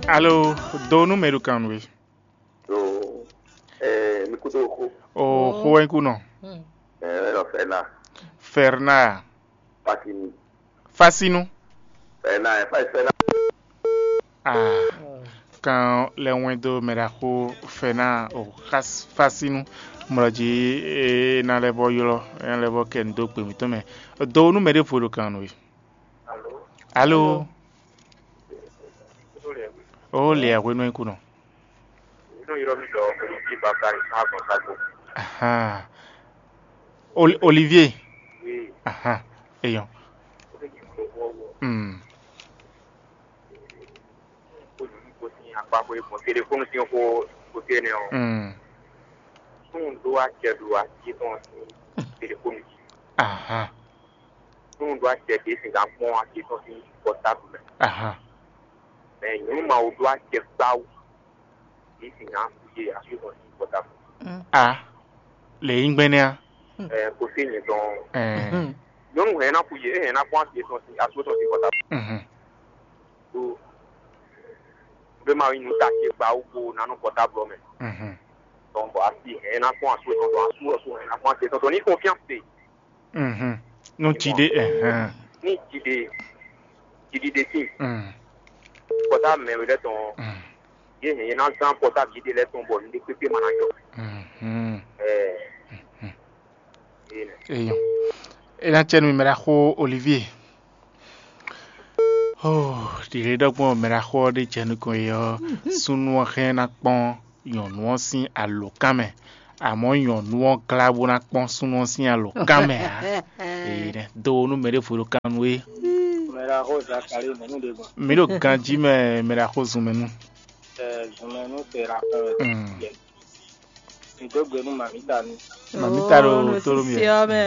Allo, do número kan we. Mi kuto ko. O ho en kuno. Lo Ferna. Ferna. Fascinu. Fascinu. Ferna. Ah. Quand le wendo meraho Ferna o khas Fascinu. Mraji na lebo yolo, en lebo ken do pe mi to me. Do número fo kan we. Allo. Oh, le agwe no en kuno. No yoro mi do ki ba ka ha ko sa ko. Aha. Olivier. Oui. Aha. Eyon. Téléphone si on ko tene o. Son doit que doit qui ton téléphone. Aha. Son doit que des enfants qui sont portable. Aha. Mais nous ma o doit que ça ou des enfants qui sont portable. Ah. Le ingbenia. Ko signé donc non rien à fouiller rien à point qui sont portable. So be ma nous taquer ba ou na no portable mais. Donc asi rien à point so rien à point qui sont ni confiance. Non t'idée ni idée des signes. Portable mais le ton il y a un grand portable qui est ton bon de pété manager. Et là tiens numéro ho Olivier. Oh, dire donc bon numéro de tiens ko yo sunu hen akpon yon no sin alokame. Amo yon no klabo na akpon sunu sin alokame ha. Do numéro fo kan we. Numéro Zakari menu de bon. Miro kanji me numéro zumenu. Zumenu sera Ito gbenu mamita ni. Mamita ro toro mi.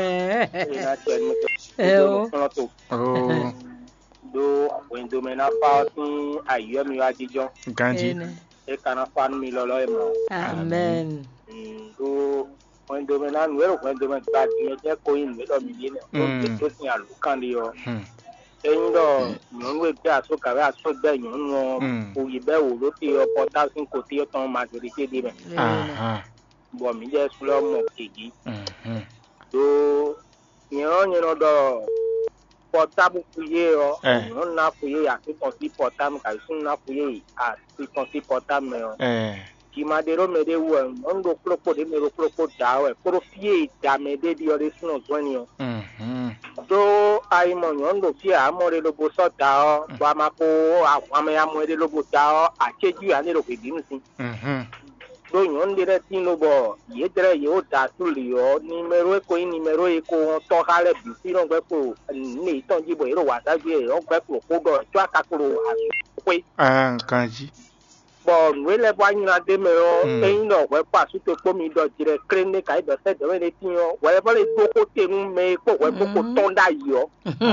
Do wendo mena pa tin ayo mi wa dijon. Kanji. E kana fa mi lolo e mo. Amen. Do wendo mena nwero wendo men ta di je ko yin me do mi ni. Do tin alu kan di yo. Eyin do nyon we ti aso ka we aso gbe nyon no o yi be wo lo ti o portal sin ko ti o ton majority di me. Bon mi je sulo mo keji. Do nyon do portable kuye o non na kuye ya ti kon ti portable ka sun na kuye a ti kon ti portable me o ki ma de ro me de wo on do klopo de me ro klopo da o ko fie da me de di o de sun ozwani o do ai mo nyon do fie amore lo bo so da o ba ma ko awon me amore lo bo da o a cheju ya ni ro pe binu sin do nyon dire ti no bo ye dere ye o da tuli o numero ko numero e ko to hale bi ti no gbe ko ni ton ji bo ero wa da gbe o gbe ko do to akakuro asu pe kanji bo we le ba yin na de me o eyin no we pa su to po mi do dire krene kai do se de we le ti o we bo le do ko te mu me ko we ko ton da yi o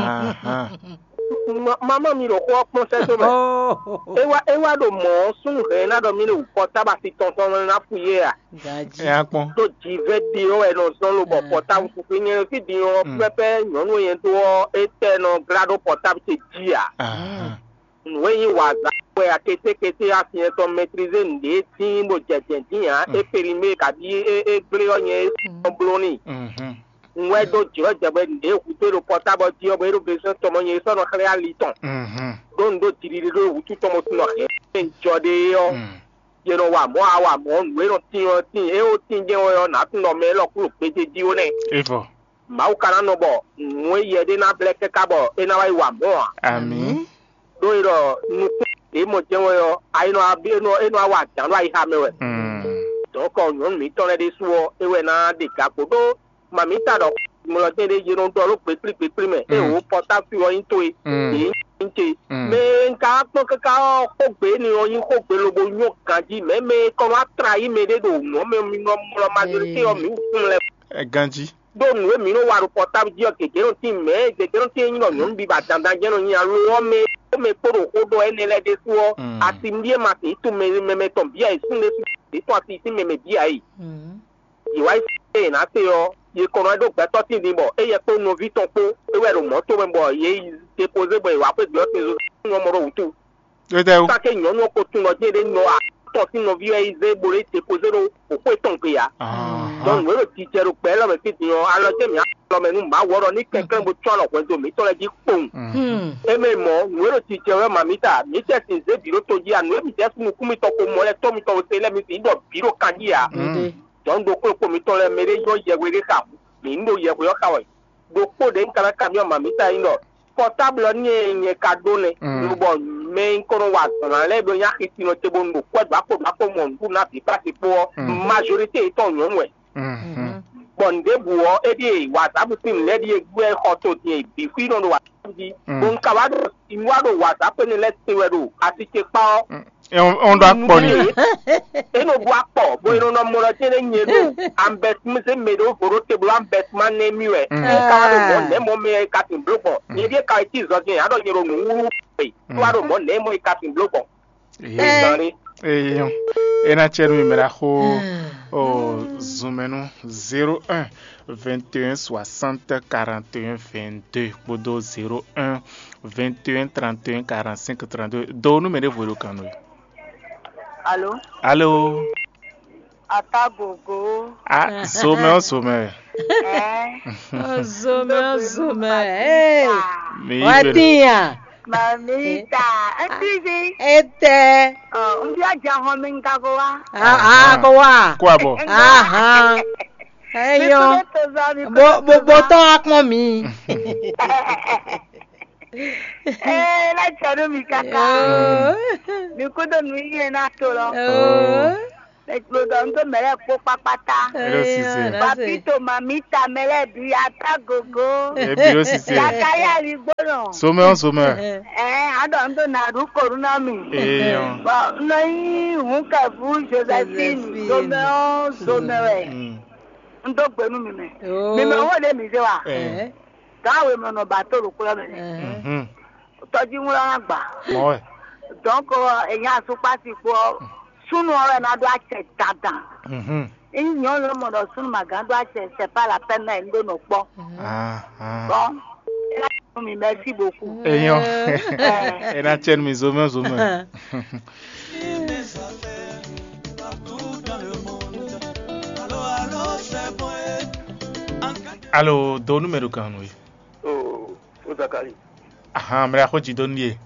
mama mi ro ko pon se to me ewa do mo sun re na do mi le porta ba si tonton na fuye a apon to ji ve di o e no son lo bo porta fu fi ni fi di o pepe nyonu yen to e te no grado porta ti ji a we yin wa za we a kete a fi to maîtriser ndi ti mo jeje ti a e perime ka bi e gbe o yen bloni nwe do jiro jebe nde kutero portable ti o bero beso to mo yen so no kle aliton do tiriri do utu to mo tuno he njode yo ye no wa mo nwe no ti o ti e o ti je o na tuno me lo kuro peje di o ne efo ma o kana no bo nwe ye de na black ka bo e na wa mo amen do iro nu e mo je yo ai no abi no e no wa jan wa ha me we do ko nyon mi to le de suo e we na de ka ko do mamita do mo lo de je no do lo pe me e o porta fi o yin to e nche me nka to ka ko gbe ni o yin ko gbe lo bo yun kan ji me ko wa try me de do no me mi no mo majority o mi fun le ganji do nu mi no wa ro porta ji o keje no ti me keje no ti yin no yun bi ba dandan je no yin aro o me poro ko do ene le de suo ati mbie ma ti tu me to bia isun le ti to ati ti me bia yi iwa ise na te o ye kono do gbe to ti ni bo e ye ko no vi ton po e we ro mo to me bo ye déposer bo wa pe gbe o ti no mo ro utu Parce que nous avons continué de nous attention nos vieux ils bourré te poser au point ton pays. Donc le teacher au père là mais tu alors que mais nous ma woro ni quelqu'un bu toi là quoi mais toi là dit pom. Et même moi le teacher mamita mi te c'est bureau to dia nous mi te nous kumi to ko mo le to mi to se le mi ti do bureau kan dia. Donc do ko mi to le me le yo ye we ka mi ndo ye ko yo ka we. Do ko de nkara camion mamita ino. Portable ni cadeau ne nous bon mais encore wa dans les bien qui no te bon quoi ba ko mon pour na pas pour majorité étant non ouais bon de buo e di WhatsApp pin le di gbe hoto di bi fi no WhatsApp di bon ka wa do inwa do WhatsApp ne let's say we do ati ke pa on doit poni e no bua po bo no mo lo te nye do ambet mi se me do foro te blo ambet man ne mi we ka do mo ne mo me ka tin blo po ni di ka ti zo gen ado yero nu pe to ado mo ne mo ka tin blo po ena chermi mera ho zumenu 01 21 60 41 22 bodo 01 21 31 45 32 do numéro volo kanu. Allô Atagogo. Ah, some. Some. Hey. Watia. Mamita. Antizi. Ete. Undia jahomin kagoa. Goa. Kwabo. Aha. Ayo. Boto akmomi. La charo mi kaka. Mi kodo nuige na tolo. Le kodo ndo mele po papata. Papito mamita mele bi Atagogo. Bio sisi. Yakaya ligbono. Some. Ado ndo na ru corona mi. Ba nai hunka fu Josephine. Some we. Ndo gbenu mi me. Mi me wo le mi se wa. Dawe mo no ba to ro ko me. Toji mu ran gba. Mo. Donc eyan asupa ti po sunu ore na do ache dadan. Eyan lo mo do sunu magan do ache c'est pas la peine na ndo no po. Bon. Mi merci beaucoup. Eyan. Ena chen mi zome. Allô, do numéro kanu. Zakari. Aha, mera ko ji donnie.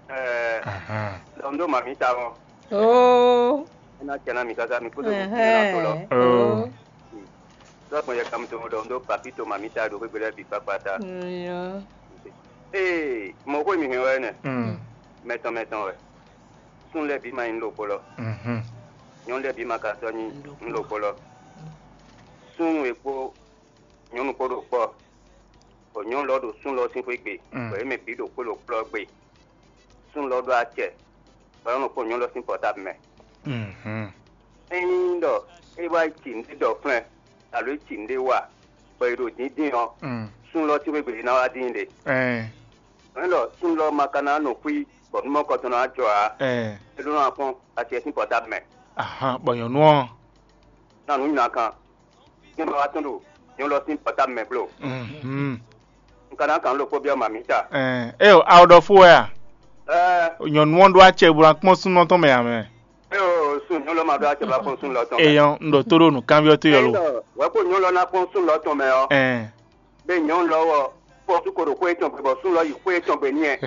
Ndo mamita mo. Na tena mi kaza mi kudo na tolo. So ko ya kam to ndo papito mamita do ko bele bi papata. Mo ko mi hewe ne. Meton we. Sun le bi ma ndo polo. Nyon le bi ma ka so ni ndo polo. Sun we ko nyon ko do po. Onyon lodo sun lo sin kwekpe ko me bi do ko lo plug gbe sun lodo ache ba no ko nyon lo sin portable me ndo e ba tin de do fun alo tin de wa ba ro din o sun lo ti kwekpe na wa din de ndo sun lo makana no kwi bo mo ko to na ajo a do na pon ache sin portable me boyon no na nu na kan ni ba wa tun nyon lo sin portable me blo kana kan lo ko bia mamita out of where yon wondo ache bura kmo suno to me ame sun lo ma do ache ba ko sun lo to ndo toro nu cambio to yolo wa ko nyon lo na ko sun lo to me o be nyon lo wo po su ko ro ko eton pe bo sun lo yi ko eton pe ni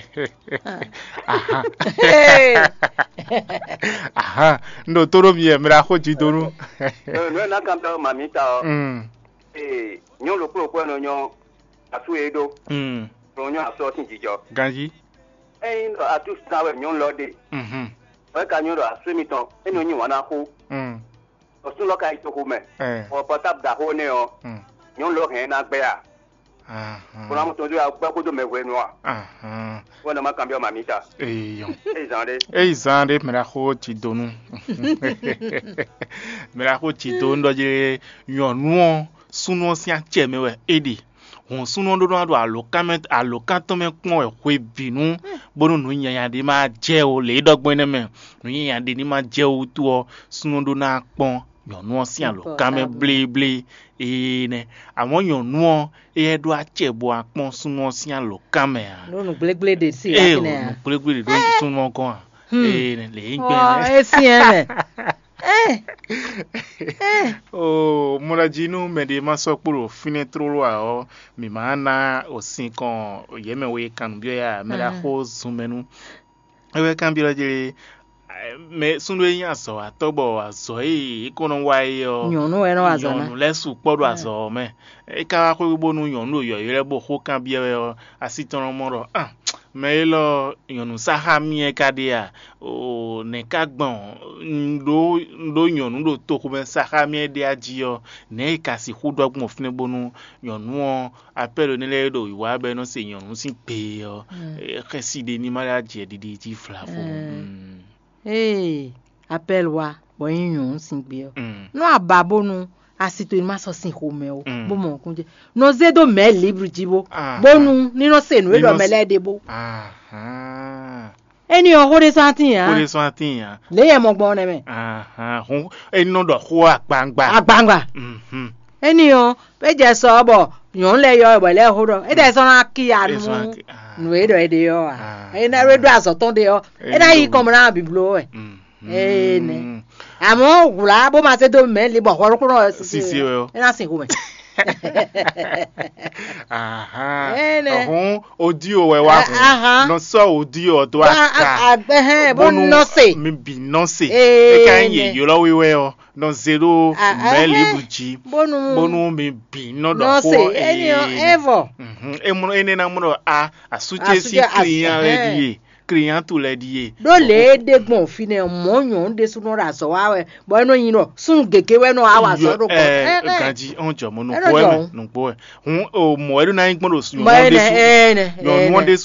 ndo toro mi mera ko ji donu no na kan ba mamita o nyon lo ko no nyon asu edo ronyo aso tin jijo ganji ndo atu stawe nyon lode wa ka nyon asu mi ton eno nyi wana ko o sun lo ka ito ko me o potap da ho ne o nyon lo hen na gbe a kuna mo toju agba ko do me we no a wona ma kambio mamita zande mera ko ti donu mera ko ti don do je yon sunu si ache me we edi on sunu do alokan me kon e ko binu bonu nu yan de ma je o le dogbon ne me nu yan de ni ma je o tu o sunu do na pon yonu si alokan me ble ne àwọn yonu e do ache bo apon sunu si alokan me no ble de si akine no ble do sunu kon le ngbe esi oh molajinu me de maso puro fine trolo a mi mana osin kan yeme we kan bio ya me la ho zumenu ewe kan bio jere me sunu yin aso atobo aso ikono wa yo nyonu eno azo na nyonu lesu podo aso me e ka ko gbo nu nyonu yo ire bo ho kan bio asiton moro me lo nyonu saha mi e kadia o ne kagbon ndo nyonu ndo to ko ben saha mi e de ajio ne kasi hudogbon fune bonu nyonu appel ne le do iwa be no se nyonu sin pe yo reside ni mala je didi ti flafo appel wa bo nyonu sin pe yo no ababonu asito ni maso sin home o bo mo kunje no zedo me libre jibo bonu ni no se no do mele debo eni o hore santin ya le ye mo gbon ne me hun eni no do ho agbangba eni o peje so bo yon le yo bo le ho do e de so na ki anu no e do e de yo e na redo aso ton de yo e na yi komra biblo ne amo gula bo ma se do me le bo horo kuro si o e na sin home audio we wa no so audio to aka bonu no se mi bi no se e kan ye yo lo we o no zero me libuji bonu mi bi no do ho ever ene na mo asuche si client ready client to le die do le degbon fine monyon de sunu ra so wa we bo no yin no sun gege we no awa so do ko ganji onjo mo no po hun o mo eru na yin gbon do sun no de